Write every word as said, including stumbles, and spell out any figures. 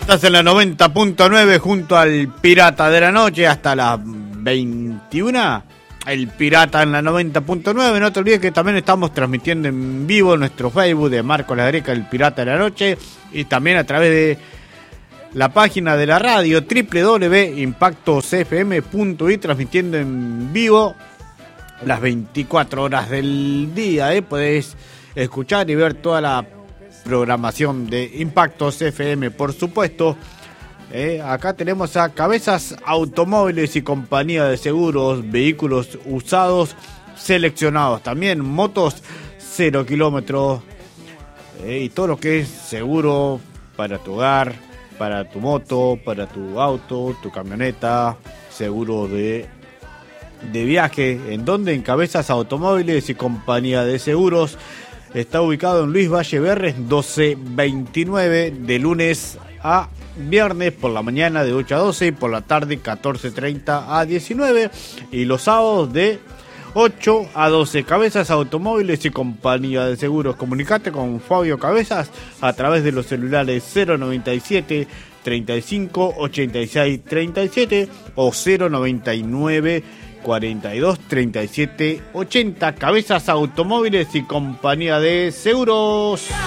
Estás en la noventa punto nueve junto al Pirata de la Noche hasta las veintiuna. El Pirata en la noventa punto nueve. No te olvides que también estamos transmitiendo en vivo en nuestro Facebook de Marco La Greca, el Pirata de la Noche. Y también a través de la página de la radio doble u doble u doble u punto impacto c f m punto i, transmitiendo en vivo las veinticuatro horas del día. ¿eh? Podés escuchar y ver toda la programación de Impacto C F M, por supuesto. Eh, acá tenemos a Cabezas Automóviles y Compañía de Seguros, vehículos usados seleccionados, también motos cero kilómetros eh, y todo lo que es seguro para tu hogar, para tu moto, para tu auto, tu camioneta, seguro de, de viaje. ¿En dónde? En Cabezas Automóviles y Compañía de Seguros. Está ubicado en Luis Valle Berres doce veintinueve, de lunes a viernes por la mañana de ocho a doce y por la tarde catorce treinta a diecinueve, y los sábados de ocho a doce. Cabezas Automóviles y Compañía de Seguros. Comunicate con Fabio Cabezas a través de los celulares cero noventa y siete, treinta y cinco, ochenta y seis, treinta y siete o cero noventa y nueve, cuarenta y dos, treinta y siete, ochenta. Cabezas Automóviles y Compañía de Seguros.